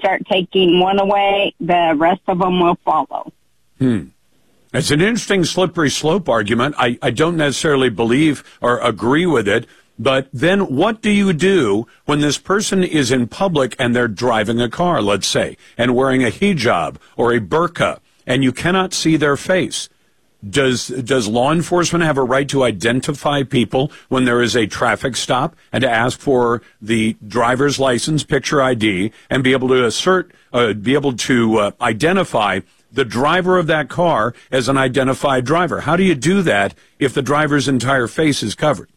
start taking one away, the rest of them will follow. It's an interesting slippery slope argument. I don't necessarily believe or agree with it. But then what do you do when this person is in public and they're driving a car, let's say, and wearing a hijab or a burqa, and you cannot see their face? Does law enforcement have a right to identify people when there is a traffic stop and to ask for the driver's license, picture ID, and be able to identify the driver of that car as an identified driver? How do you do that if the driver's entire face is covered?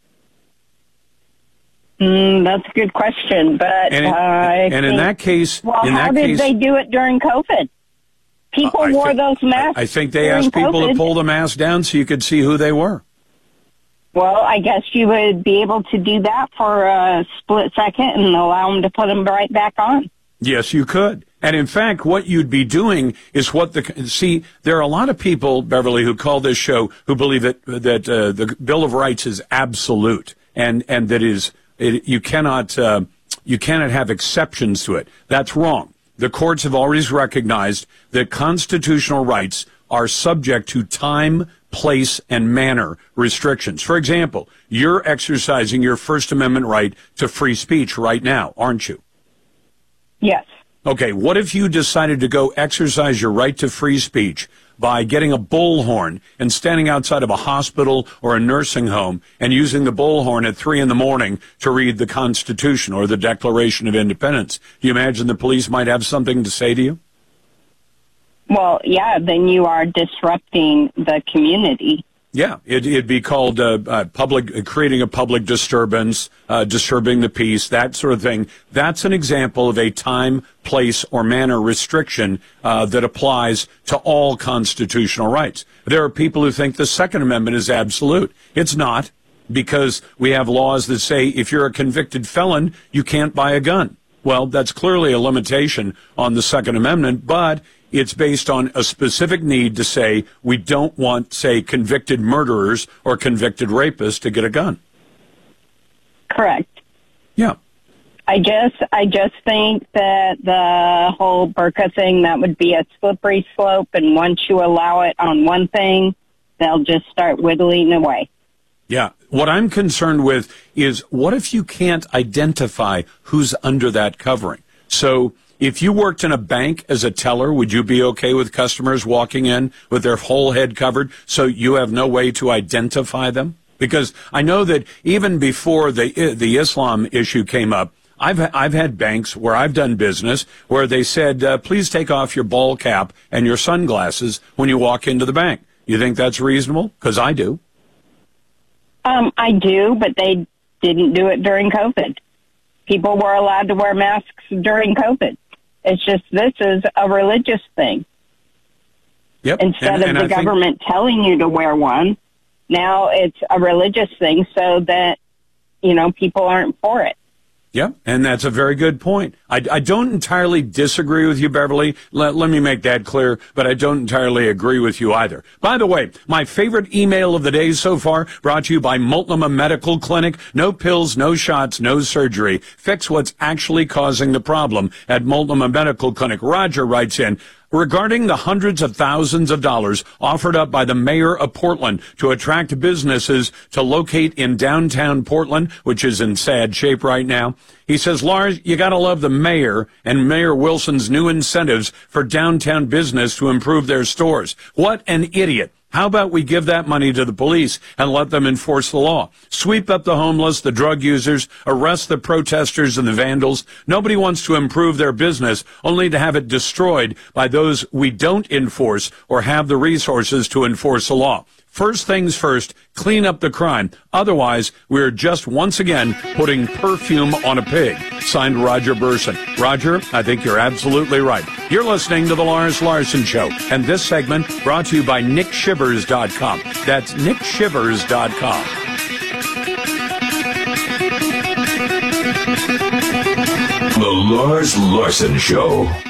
That's a good question, but in that case, how did they do it during COVID? People wore those masks. I think they asked people to pull the mask down so you could see who they were. Well, I guess you would be able to do that for a split second and allow them to put them right back on. Yes, you could. And in fact, what you'd be doing is there are a lot of people, Beverly, who call this show who believe that the Bill of Rights is absolute and that you cannot have exceptions to it. That's wrong. The courts have always recognized that constitutional rights are subject to time, place, and manner restrictions. For example, you're exercising your First Amendment right to free speech right now, aren't you? Yes. Okay, what if you decided to go exercise your right to free speech by getting a bullhorn and standing outside of a hospital or a nursing home and using the bullhorn at 3 a.m. to read the Constitution or the Declaration of Independence? Do you imagine the police might have something to say to you? Well, yeah, then you are disrupting the community. Yeah, it'd be called creating a public disturbance, disturbing the peace, that sort of thing. That's an example of a time, place, or manner restriction that applies to all constitutional rights. There are people who think the Second Amendment is absolute. It's not, because we have laws that say if you're a convicted felon, you can't buy a gun. Well, that's clearly a limitation on the Second Amendment, but it's based on a specific need to say we don't want, say, convicted murderers or convicted rapists to get a gun. Correct. Yeah. I just think that the whole burqa thing, that would be a slippery slope, and once you allow it on one thing, they'll just start whittling away. Yeah. What I'm concerned with is what if you can't identify who's under that covering? So if you worked in a bank as a teller, would you be okay with customers walking in with their whole head covered so you have no way to identify them? Because I know that even before the Islam issue came up, I've had banks where I've done business where they said, please take off your ball cap and your sunglasses when you walk into the bank. You think that's reasonable? Because I do. I do, but they didn't do it during COVID. People were allowed to wear masks during COVID. It's just this is a religious thing. Yep. Instead of the government telling you to wear one, now it's a religious thing so that, people aren't for it. Yeah, and that's a very good point. I don't entirely disagree with you, Beverly. Let me make that clear, but I don't entirely agree with you either. By the way, my favorite email of the day so far brought to you by Multnomah Medical Clinic. No pills, no shots, no surgery. Fix what's actually causing the problem at Multnomah Medical Clinic. Roger writes in, regarding the hundreds of thousands of dollars offered up by the mayor of Portland to attract businesses to locate in downtown Portland, which is in sad shape right now, he says, Lars, you got to love the mayor and Mayor Wilson's new incentives for downtown business to improve their stores. What an idiot. How about we give that money to the police and let them enforce the law? Sweep up the homeless, the drug users, arrest the protesters and the vandals. Nobody wants to improve their business, only to have it destroyed by those we don't enforce or have the resources to enforce the law. First things first, clean up the crime. Otherwise, we're just once again putting perfume on a pig. Signed, Roger Burson. Roger, I think you're absolutely right. You're listening to The Lars Larson Show, and this segment brought to you by NickShivers.com. That's NickShivers.com. The Lars Larson Show.